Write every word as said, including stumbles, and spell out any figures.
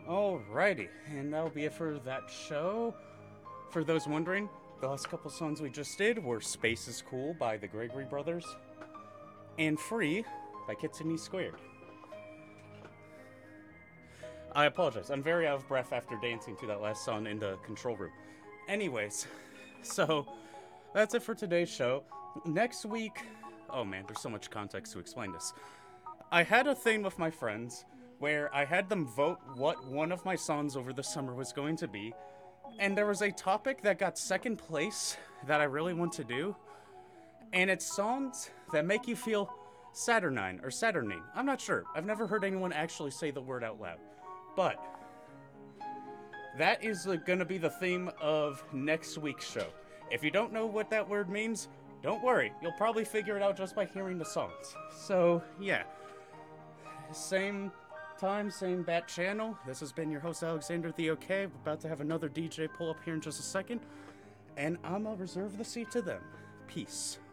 Alrighty, and that'll be it for that show. For those wondering, the last couple songs we just did were Space is Cool by the Gregory Brothers and Free by Kitsune Squared. I apologize, I'm very out of breath after dancing to that last song in the control room. Anyways, so that's it for today's show. Next week, oh man, there's so much context to explain this. I had a thing with my friends where I had them vote what one of my songs over the summer was going to be, and there was a topic that got second place that I really want to do, and it's songs that make you feel Saturnine or Saturnine. I'm not sure. I've never heard anyone actually say the word out loud, but that is uh, going to be the theme of next week's show. If you don't know what that word means, don't worry. You'll probably figure it out just by hearing the songs. So, yeah. Same time, same bat channel. This has been your host, Alexander the OK. We're about to have another D J pull up here in just a second. And I'm going to reserve the seat to them. Peace.